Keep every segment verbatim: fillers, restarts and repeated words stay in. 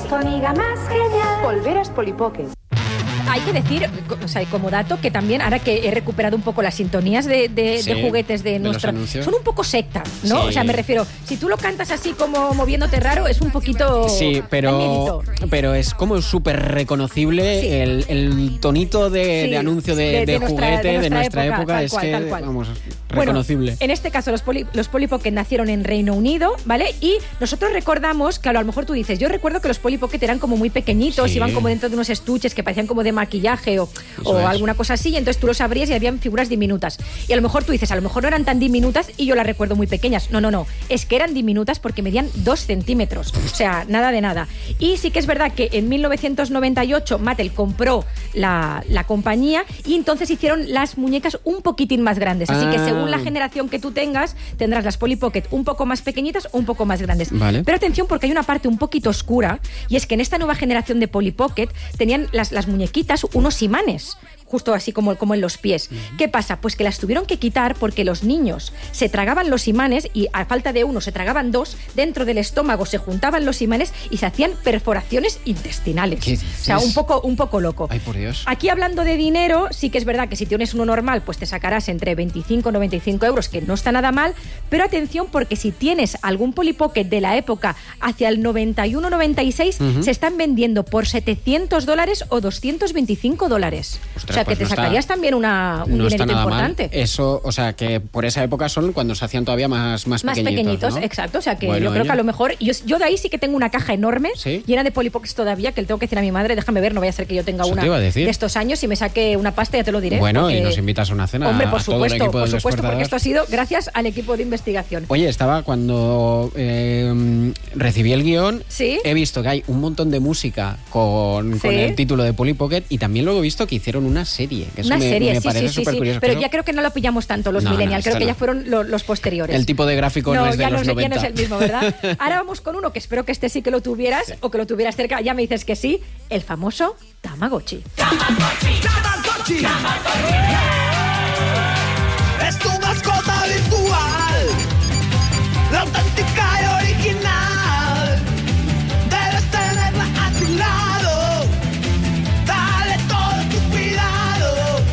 es tu amiga más genial. Polveras Polly Pocket. Hay que decir, o sea, como dato, que también, ahora que he recuperado un poco las sintonías de, de, Sí, de juguetes de, de nuestra... los anuncios. Son un poco secta, ¿no? Sí. O sea, me refiero, si tú lo cantas así como moviéndote raro, es un poquito... Sí, da pero, miedito. pero es como súper reconocible Sí. el, el tonito de, Sí, de anuncio de, de- de de nuestra- juguete de de nuestra nuestra, época, época, tal es cual, que, tal cual. vamos, Bueno, reconocible. en este caso los Polly, los Polly Pocket nacieron en Reino Unido, ¿vale? Y nosotros recordamos, claro, a lo mejor tú dices, yo recuerdo que los Polly Pocket eran como muy pequeñitos, Sí. iban como dentro de unos estuches que parecían como de maquillaje o, o es. alguna cosa así, y entonces tú los abrías y habían figuras diminutas. Y a lo mejor tú dices, a lo mejor no eran tan diminutas y yo las recuerdo muy pequeñas. No, no, no, es que eran diminutas porque medían dos centímetros, o sea, nada de nada. Y sí que es verdad que en mil novecientos noventa y ocho Mattel compró la, la compañía y entonces hicieron las muñecas un poquitín más grandes. Así que Ah. según la generación que tú tengas, tendrás las Polly Pocket un poco más pequeñitas o un poco más grandes. Vale. Pero atención, porque hay una parte un poquito oscura, y es que en esta nueva generación de Polly Pocket tenían las, las muñequitas unos imanes, justo así como, como en los pies. ¿Qué pasa? Pues que las tuvieron que quitar porque los niños se tragaban los imanes y a falta de uno se tragaban dos, dentro del estómago se juntaban los imanes y se hacían perforaciones intestinales. ¿Qué O sea, dices? un poco, un poco loco. Ay, por Dios. Aquí hablando de dinero, sí que es verdad que si tienes uno normal, pues te sacarás entre veinticinco y noventa y cinco euros, que no está nada mal, pero atención porque si tienes algún Polly Pocket de la época hacia el noventa y uno noventa y seis, Ujú. se están vendiendo por setecientos dólares o doscientos veinticinco dólares. Ostras, o sea, pues que te no está- sacarías también una, un No está dinerito nada importante. mal. Eso, o sea, que por esa época son cuando se hacían todavía más, más, Más pequeñitos, pequeñitos, ¿no? exacto. O sea, que Bueno, yo creo que a oye. lo mejor... Yo, yo de ahí sí que tengo una caja enorme, ¿Sí? llena de Polly Pockets todavía, que le tengo que decir a mi madre, déjame ver, no vaya a ser que yo tenga Eso una te iba a decir. de estos años y me saque una pasta, ya te lo diré. Bueno, porque- y nos invitas a una cena. Hombre, por a todo el supuesto, equipo por del supuesto, porque Despertador. esto ha sido gracias al equipo de investigación. Oye, estaba cuando eh, recibí el guión, ¿Sí? he visto que hay un montón de música con, Sí. con el título de Polly Pocket y también luego he visto que hicieron una serie. Que eso Una me, serie, me sí, parece sí, sí, súper sí. curioso. Pero Eso- ya creo que no lo pillamos tanto los No, no, millennials, creo esto que no. ya fueron lo- los posteriores. El tipo de gráfico no, es de ya, los no es, ya noventa. no es el mismo, ¿verdad? Ahora vamos con uno que espero que este sí que lo tuvieras o que lo tuvieras cerca. Ya me dices que sí, el famoso Tamagotchi. Tamagotchi. Es tu mascota virtual, la auténtica y original. Debes tenerla a tu lado, dale todo tu cuidado.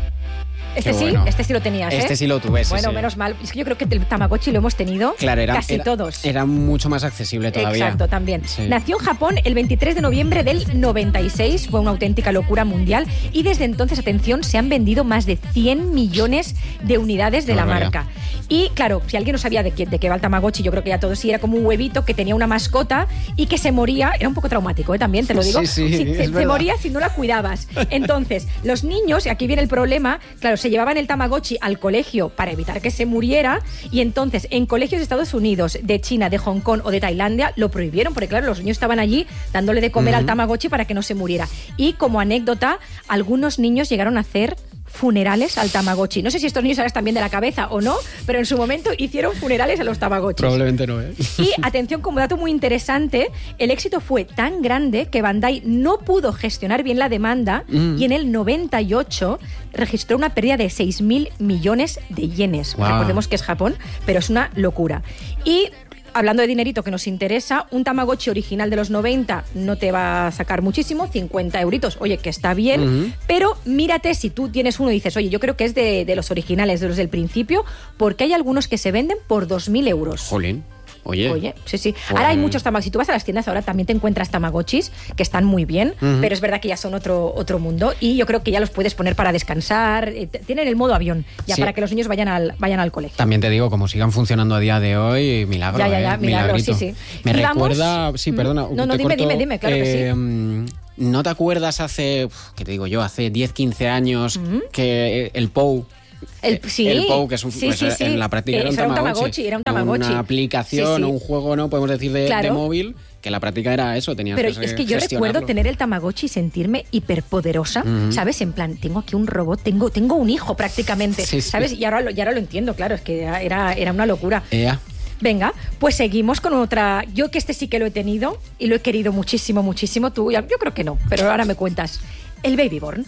Este Qué sí, bueno. este sí lo tenías, ¿eh? Este sí lo tuve, sí, Bueno, sí. menos mal. Es que yo creo que el Tamagotchi lo hemos tenido Claro, era, casi era- todos. Era mucho más accesible todavía. Exacto, también. Sí. Nació en Japón el veintitrés de noviembre del noventa y seis, fue una auténtica locura mundial y desde entonces, atención, se han vendido más de cien millones de unidades de Qué la barbaridad. marca. Y claro, si alguien no sabía de qué, de qué va el Tamagotchi, yo creo que ya todos sí, era como un huevito que tenía una mascota y que se moría, era un poco traumático, ¿eh? También te lo digo. Sí, sí, Si- es se, se verdad. moría si no la cuidabas. Entonces, los niños, y aquí viene el problema, claro, se llevaban el Tamagotchi al colegio para evitar que se muriera y entonces en colegios de Estados Unidos, de China, de Hong Kong o de Tailandia lo prohibieron porque claro, los niños estaban allí dándole de comer al Tamagotchi para que no se muriera. Y como anécdota, algunos niños llegaron a hacer funerales al Tamagotchi. No sé si estos niños ahora están bien de la cabeza o no, pero en su momento hicieron funerales a los Tamagotchis. Probablemente no, ¿eh? Y atención, como dato muy interesante, el éxito fue tan grande que Bandai no pudo gestionar bien la demanda Mm. y en el noventa y ocho registró una pérdida de seis mil millones de yenes. Guau. Recordemos que es Japón, pero es una locura. Y hablando de dinerito que nos interesa, un Tamagotchi original de los noventa no te va a sacar muchísimo, cincuenta euritos, oye, que está bien, Ujú. pero mírate si tú tienes uno y dices, oye, yo creo que es de, de los originales, de los del principio, porque hay algunos que se venden por dos mil euros. Jolín. Oye. Oye, sí, sí. Pues- Ahora hay muchos Tamagotchis. Si tú vas a las tiendas ahora también te encuentras Tamagotchis que están muy bien, Ujú. pero es verdad que ya son otro, otro mundo y yo creo que ya los puedes poner para descansar. Eh, t- Tienen el modo avión ya Sí. para que los niños vayan al, vayan al colegio. También te digo, como sigan funcionando a día de hoy, milagro, Ya, ya, ya, ¿eh? milagro, Milagrito. sí, sí. Me Y vamos- recuerda... Sí, Mm. perdona. No, no, te dime, corto. dime, dime, claro que sí. Eh, ¿No te acuerdas hace, uf, qué te digo yo, hace diez, quince años que el Pou... El- eh, sí. el Pou, que es un, Sí, pues, sí, sí. en la práctica Eh, era un eso era un Tamagotchi. Tamagotchi, era un Tamagotchi. Una aplicación Sí, sí. o un juego, ¿no? Podemos decir de, Claro. de móvil, que la práctica era eso, tenías Pero que es que yo gestionarlo. recuerdo tener el Tamagotchi y sentirme hiperpoderosa, Ujú. ¿sabes? En plan, tengo aquí un robot, tengo, tengo un hijo prácticamente, Sí, sí. ¿sabes? Y ahora, lo, y ahora lo entiendo, claro, es que era, era, era una locura. Ea. Venga, pues seguimos con otra. Yo que este sí que lo he tenido y lo he querido muchísimo, muchísimo. Tú, ya- yo creo que no, pero ahora me cuentas. El Babyborn.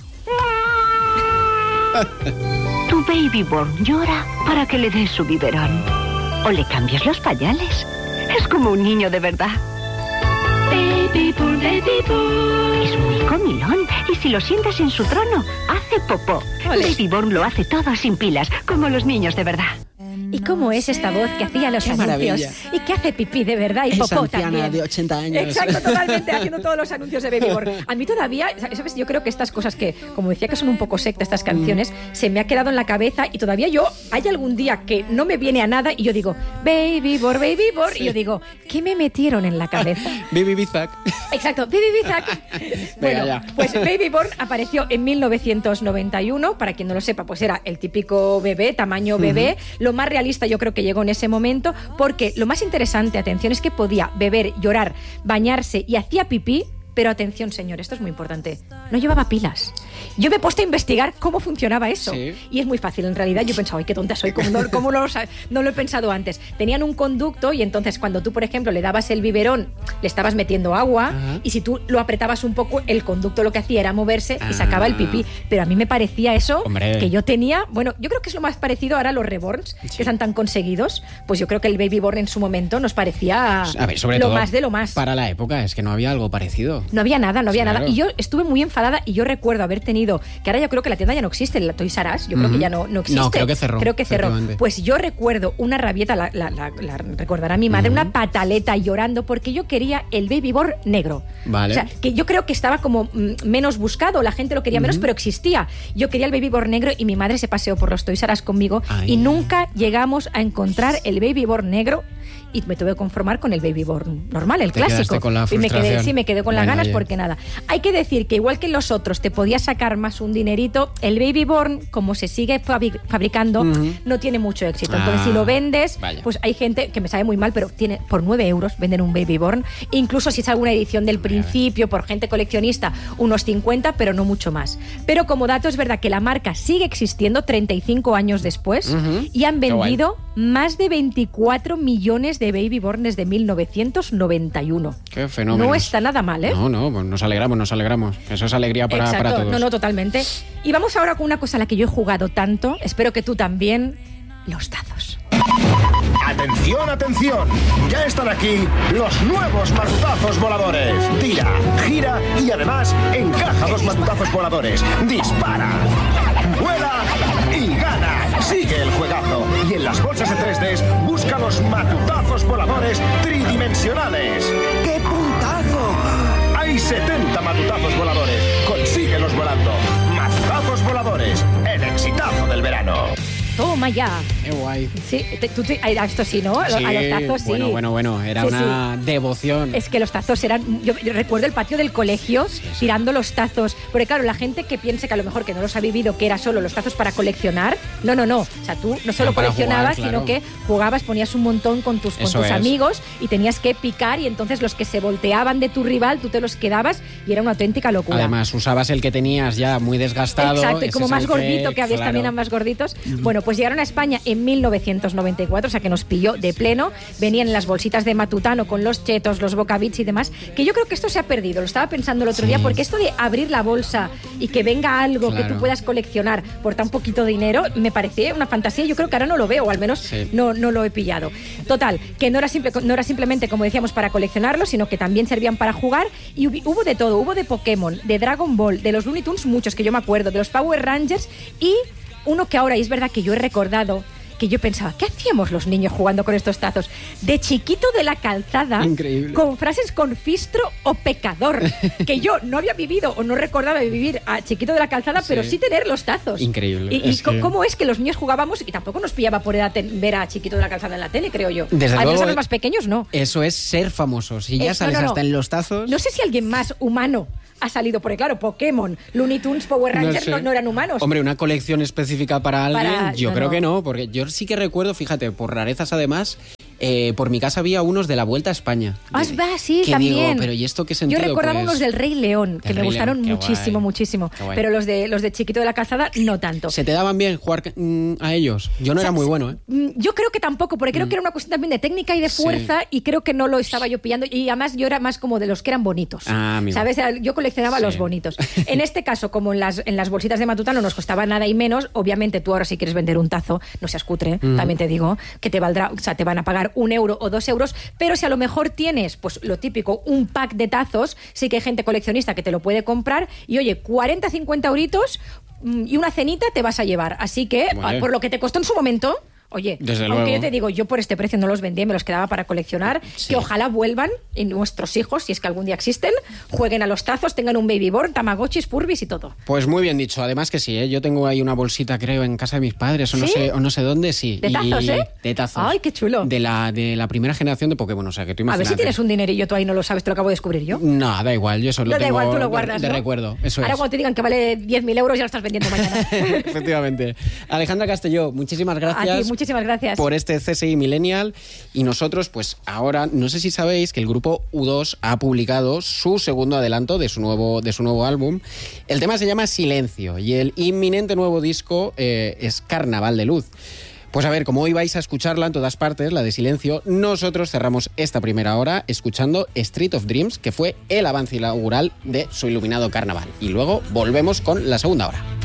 Tu Babyborn llora para que le des su biberón. O le cambias los pañales. Es como un niño de verdad. Babyborn, Baby Born. Es muy comilón y si lo sientas en su trono, hace popó. Ole. Baby Born lo hace todo sin pilas, como los niños de verdad. ¿Y cómo es esta voz que hacía los Qué anuncios? maravilla. Y que hace pipí de verdad y Esa popó anciana también. de ochenta años. Exacto, totalmente, haciendo todos los anuncios de Baby Born. A mí todavía, ¿sabes? Yo creo que estas cosas que, como decía, que son un poco secta estas canciones, mm. se me ha quedado en la cabeza y todavía yo, hay algún día que no me viene a nada y yo digo, Baby Born, Baby Born, sí. Y yo digo, ¿qué me metieron en la cabeza? Baby Bizak. Exacto, Baby Bizak. Bueno, ya. pues Baby Born apareció en mil novecientos noventa y uno, para quien no lo sepa, pues era el típico bebé, tamaño bebé, uh-huh. Lo más realista yo creo que llegó en ese momento, porque lo más interesante, atención, es que podía beber, llorar, bañarse y hacía pipí, pero atención, señor, esto es muy importante, no llevaba pilas. Yo me he puesto a investigar cómo funcionaba eso. Sí. Y es muy fácil, en realidad. Yo he pensado, ay, qué tonta soy, ¿cómo, no, cómo no, lo, no lo he pensado antes? Tenían un conducto y entonces cuando tú, por ejemplo, le dabas el biberón, le estabas metiendo agua, uh-huh. Y si tú lo apretabas un poco, el conducto lo que hacía era moverse y sacaba ah. el pipí. Pero a mí me parecía eso, Hombre. que yo tenía... Bueno, yo creo que es lo más parecido ahora a los reborns, sí. que están tan conseguidos. Pues yo creo que el Baby Born en su momento nos parecía a ver, sobre lo todo más de lo más. Para la época, es que no había algo parecido. No había nada, no había claro. nada. Y yo estuve muy enfadada y yo recuerdo haber tenido... Que ahora yo creo que la tienda ya no existe, la Toys R Us, yo creo uh-huh. que ya no, no existe. No, creo que cerró. Creo que cerró. Pues yo recuerdo una rabieta, la, la, la, la recordará mi madre, uh-huh. una pataleta llorando porque yo quería el Baby Born negro. Vale. O sea, que yo creo que estaba como mm, menos buscado, la gente lo quería uh-huh. menos, pero existía. Yo quería el Baby Born negro y mi madre se paseó por los Toys R Us conmigo. Ay. Y nunca llegamos a encontrar el Baby Born negro. Y me tuve que conformar con el Baby Born normal, el te clásico. Con la y me quedé, sí, me quedé con bueno, las ganas oye. porque nada. Hay que decir que igual que en los otros te podías sacar más un dinerito, el Baby Born, como se sigue fabri- fabricando, uh-huh. no tiene mucho éxito. Ah, entonces, si lo vendes, vaya. Pues hay gente que me sabe muy mal, pero tiene por nueve euros venden un Baby Born. Incluso si es alguna edición del principio, por gente coleccionista, unos cincuenta, pero no mucho más. Pero como dato, es verdad que la marca sigue existiendo treinta y cinco años después uh-huh. y han vendido más de veinticuatro millones de Baby Born desde mil novecientos noventa y uno. Qué fenómeno. No está nada mal, ¿eh? No, no, pues nos alegramos, nos alegramos. Eso es alegría para, Exacto. para todos. No, no, totalmente. Y vamos ahora con una cosa a la que yo he jugado tanto, espero que tú también, los tazos. Atención, atención, ya están aquí los nuevos matutazos voladores. Tira, gira y además encaja dos matutazos voladores. Dispara, vuela y gana. Sigue el juegazo. Y en las bolsas de tres D busca los matutazos voladores tridimensionales. ¡Qué puntazo! Hay setenta matutazos voladores. Consíguelos volando. Matutazos voladores, el exitazo del verano. Toma ya. Qué guay. Sí, te, tú, te, a esto sí, ¿no? Sí, a los tazos sí. Bueno, bueno, bueno. Era sí, una sí. devoción. Es que los tazos eran... Yo, yo recuerdo el patio del colegio sí, sí. tirando los tazos. Porque claro, la gente que piense que a lo mejor que no los ha vivido, que era solo los tazos para coleccionar. No, no, no. O sea, tú no solo coleccionabas, jugar, claro. sino que jugabas, ponías un montón con tus, con tus es. amigos y tenías que picar y entonces los que se volteaban de tu rival, tú te los quedabas y era una auténtica locura. Además, usabas el que tenías ya muy desgastado. Exacto, y como más gordito, que, que habías claro. también más gorditos. Mm. Bueno, pues llegaron a España en mil novecientos noventa y cuatro, o sea que nos pilló de pleno. Venían en las bolsitas de Matutano con los chetos, los bocabits y demás, que yo creo que esto se ha perdido. Lo estaba pensando el otro sí. día, porque esto de abrir la bolsa y que venga algo claro. que tú puedas coleccionar por tan poquito dinero, me parecía una fantasía. Yo creo que ahora no lo veo, o al menos sí. no, no lo he pillado. Total, que no era, simple, no era simplemente, como decíamos, para coleccionarlo, sino que también servían para jugar. Y hubo de todo, hubo de Pokémon, de Dragon Ball, de los Looney Tunes, muchos que yo me acuerdo, de los Power Rangers y uno que ahora, y es verdad que yo he recordado, que yo pensaba, ¿qué hacíamos los niños jugando con estos tazos? De Chiquito de la Calzada, increíble, con frases con fistro o pecador, que yo no había vivido o no recordaba vivir a Chiquito de la Calzada, sí. pero sí tener los tazos. Increíble. Y, es y que... cómo es que los niños jugábamos y tampoco nos pillaba por edad ver a Chiquito de la Calzada en la tele, creo yo. Desde Al luego, menos a los más pequeños, no. Eso es ser famoso. Si ya eh, sales no, no, no. hasta en los tazos... No sé si alguien más humano ha salido, porque claro, Pokémon, Looney Tunes, Power Rangers no, no, no eran humanos. Hombre, una colección específica para alguien, para, yo no, creo no. que no, porque yo sí que recuerdo, fíjate, por rarezas además, eh, por mi casa había unos de la Vuelta a España. Ah, va, sí, que también. Digo, pero ¿y esto qué sentido? Yo recordaba pues, unos del Rey León, que me Rey gustaron León, muchísimo, guay. muchísimo. Pero los de los de Chiquito de la Calzada, no tanto. ¿Se te daban bien jugar mm, a ellos? Yo no o sea, era muy bueno, ¿eh? Yo creo que tampoco, porque creo mm. que era una cuestión también de técnica y de fuerza, sí. y creo que no lo estaba yo pillando. Y además yo era más como de los que eran bonitos. Ah, amigo. ¿Sabes? Yo coleccionaba sí. los bonitos. En este caso, como en las, en las bolsitas de Matutano nos costaba nada y menos, obviamente tú ahora si quieres vender un tazo, no seas cutre, mm. también te digo, que te valdrá, o sea, te van a pagar pagar un euro o dos euros, pero si a lo mejor tienes, pues lo típico, un pack de tazos, sí que hay gente coleccionista que te lo puede comprar y oye, cuarenta, cincuenta euritos y una cenita te vas a llevar. Así que, Vale. por lo que te costó en su momento... Oye, Desde aunque luego. yo te digo, yo por este precio no los vendía, me los quedaba para coleccionar, Sí. que ojalá vuelvan y nuestros hijos, si es que algún día existen, jueguen a los tazos, tengan un babyborn, tamagotchis, furbis y todo. Pues muy bien dicho. Además que sí, ¿eh? Yo tengo ahí una bolsita, creo, en casa de mis padres o no ¿Sí? sé o no sé dónde, sí. ¿De tazos, Y- eh? De tazos. Ay, qué chulo. De la, de la primera generación de Pokémon, o sea, que tú A ver imagínate. si tienes un dinerillo, tú ahí no lo sabes, te lo acabo de descubrir yo. No, da igual, yo eso lo No da tengo igual, tú lo de- guardas, de, ¿no? recuerdo. Eso Ahora es. cuando te digan que vale diez mil euros ya lo estás vendiendo mañana. Efectivamente. Alejandra Castelló, muchísimas gracias. A ti, muchísimas gracias. Por este C S I Millennial. Y nosotros, pues ahora, no sé si sabéis que el grupo U dos ha publicado su segundo adelanto de su nuevo, de su nuevo álbum. El tema se llama Silencio y el inminente nuevo disco eh, es Carnaval de Luz. Pues a ver, como hoy vais a escucharla en todas partes, la de Silencio, nosotros cerramos esta primera hora escuchando Street of Dreams, que fue el avance inaugural de su iluminado carnaval. Y luego volvemos con la segunda hora.